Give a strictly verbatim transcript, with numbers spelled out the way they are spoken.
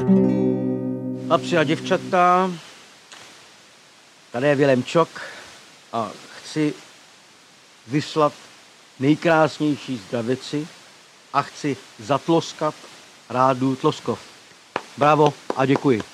Chlapci a děvčata, tady je Vilém Čok a chci vyslat nejkrásnější zdravici a chci zatloskat Rádu Tloskov. Bravo a děkuji.